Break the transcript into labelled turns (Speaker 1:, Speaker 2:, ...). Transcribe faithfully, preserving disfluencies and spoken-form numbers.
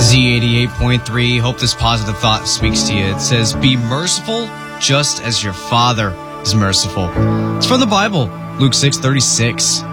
Speaker 1: Z eighty-eight point three, hope this positive thought speaks to you. It says, be merciful just as your Father is merciful. It's from the Bible, Luke six thirty-six.